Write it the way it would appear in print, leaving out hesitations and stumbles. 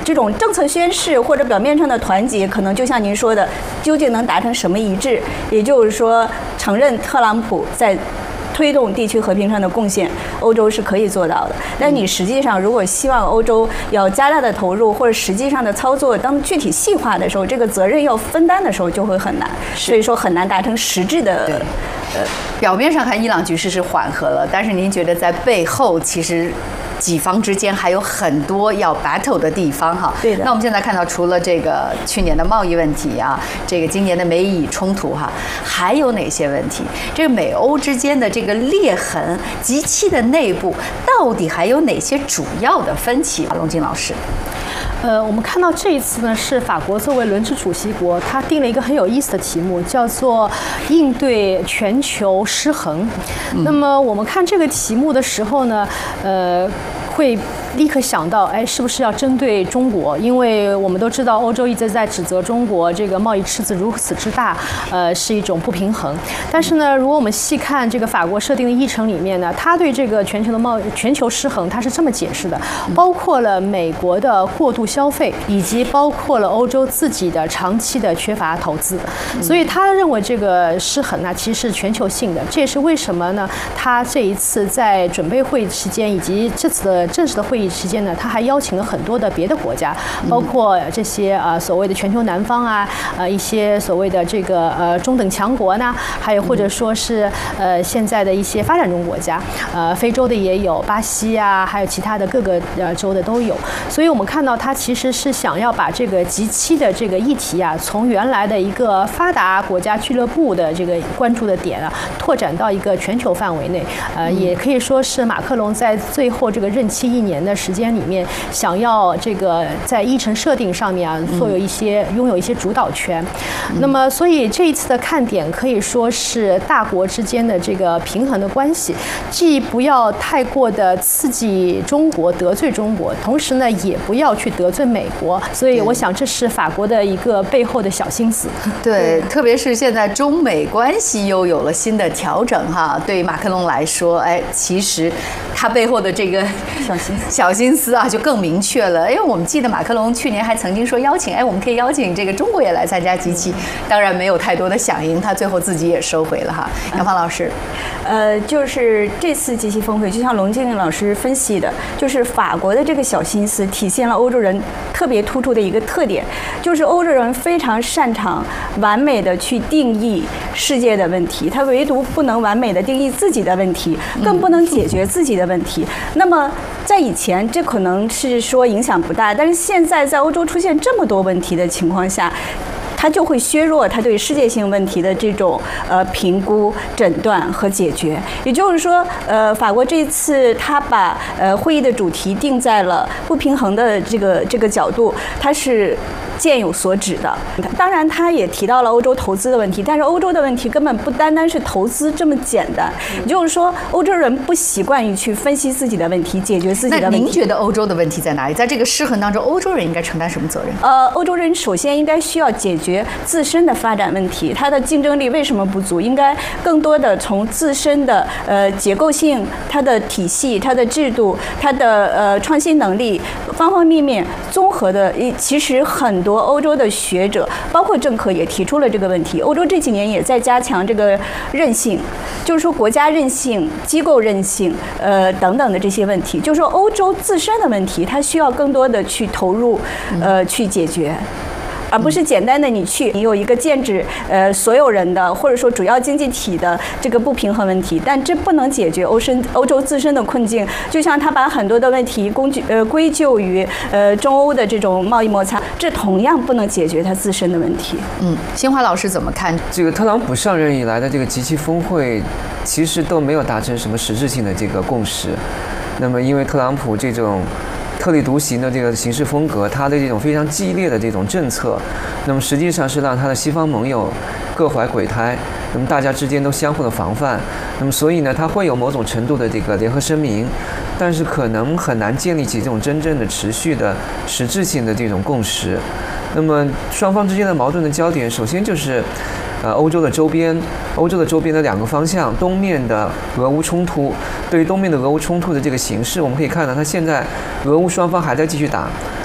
这种政策宣示或者表面上的团结，可能就像您说的，究竟能达成什么一致？也就是说，承认特朗普在推动地区和平上的贡献，欧洲是可以做到的。但你实际上如果希望欧洲要加大的投入，或者实际上的操作，当具体细化的时候，这个责任要分担的时候就会很难，所以说很难达成实质的。 表面上看伊朗局势是缓和了，但是您觉得在背后其实几方之间还有很多要 battle 的地方哈。 对的。 那我们现在看到，除了这个去年的贸易问题啊，这个今年的美以冲突哈，还有哪些问题？这个美欧之间的这个裂痕，及其的内部到底还有哪些主要的分歧？龙金老师。 我们看到这一次呢，是法国作为轮值主席国，它定了一个很有意思的题目，叫做应对全球失衡。那么我们看这个题目的时候呢，会立刻想到，哎，是不是要针对中国？因为我们都知道，欧洲一直在指责中国这个贸易赤字如此之大，是一种不平衡。但是呢，如果我们细看这个法国设定的议程里面呢，它对这个全球失衡，它是这么解释的，包括了美国的过度消费，以及包括了欧洲自己的长期的缺乏投资。所以他认为这个失衡呢，其实是全球性的。这也是为什么呢？他这一次在准备会议期间，以及这次的正式的会议期间呢，他还邀请了很多的别的国家，包括这些所谓的全球南方啊，一些所谓的这个中等强国呢，还有或者说是现在的一些发展中国家，非洲的也有，巴西啊，还有其他的各个州的都有。所以我们看到他其实是想要把这个及期的这个议题啊，从原来的一个发达国家俱乐部的这个关注的点啊，拓展到一个全球范围内。也可以说是马克龙在最后这个任期1年的时间里面，想要这个在议程设定上面啊，拥有一些主导权。那么，所以这一次的看点可以说是大国之间的这个平衡的关系，既不要太过的刺激中国、得罪中国，同时呢，也不要去得罪美国。所以，我想这是法国的一个背后的小心思。 对，特别是现在中美关系又有了新的调整哈，对于马克龙来说，哎，其实他背后的这个小心思啊，就更明确了。因为我们记得马克龙去年还曾经说我们可以邀请这个中国也来参加G7，当然没有太多的响应，他最后自己也收回了哈。杨芳老师， 就是这次G7峰会，就像龙静老师分析的，就是法国的这个小心思体现了欧洲人特别突出的一个特点，就是欧洲人非常擅长完美的去定义世界的问题，他唯独不能完美的定义自己的问题，更不能解决自己的问题。那么在以前，这可能是说影响不大，但是现在在欧洲出现这么多问题的情况下，它就会削弱它对世界性问题的这种评估、诊断和解决。也就是说，法国这一次它把会议的主题定在了不平衡的这个角度，它是箭有所指的。当然，他也提到了欧洲投资的问题，但是欧洲的问题根本不单单是投资这么简单。也就是说，欧洲人不习惯于去分析自己的问题，解决自己的问题。 那您觉得欧洲的问题在哪里？在这个失衡当中，欧洲人应该承担什么责任？ 欧洲人首先应该需要解决自身的发展问题，它的竞争力为什么不足？应该更多的从自身的结构性、它的体系、它的制度、它的创新能力方方面面综合的。其实很多欧洲的学者，包括政客也提出了这个问题。欧洲这几年也在加强这个韧性，就是说国家韧性、机构韧性，等等的这些问题，就是说欧洲自身的问题，它需要更多的去投入，去解决。而不是简单的你有一个剑指所有人的或者说主要经济体的这个不平衡问题，但这不能解决欧洲自身的困境。就像他把很多的问题归咎于中欧的这种贸易摩擦，这同样不能解决它自身的问题。 新华老师怎么看？ 这个特朗普上任以来的这个G7峰会，其实都没有达成什么实质性的这个共识。那么因为特朗普这种特立独行的这个行事风格，他的这种非常激烈的这种政策，那么实际上是让他的西方盟友各怀鬼胎，那么大家之间都相互的防范，那么所以呢，他会有某种程度的这个联合声明，但是可能很难建立起这种真正的持续的实质性的这种共识。那么双方之间的矛盾的焦点，首先就是欧洲的周边的两个方向，东面的俄乌冲突。对于东面的俄乌冲突的这个形势，我们可以看到，它现在俄乌双方还在继续打。